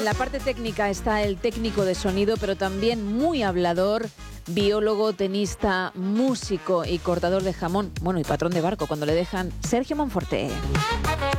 la parte técnica está el técnico de sonido, pero también muy hablador, biólogo, tenista, músico y cortador de jamón, bueno, y patrón de barco cuando le dejan, Sergio Monforte.